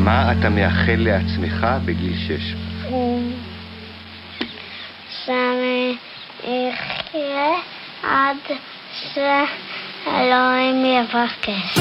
מה אתה מאחל לעצמך בגיל 6? שאני אחיה עד שאלוהים יבקש.